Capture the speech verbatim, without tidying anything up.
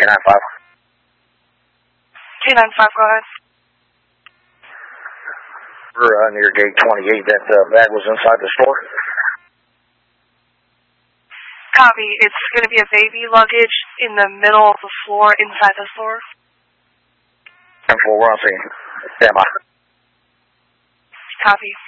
K nine five. K nine five, go ahead. We're uh, near gate twenty-eight. That uh, bag was inside the store. Copy. It's going to be a baby luggage in the middle of the floor inside the store. ten four, we're on scene. Stand by. Copy.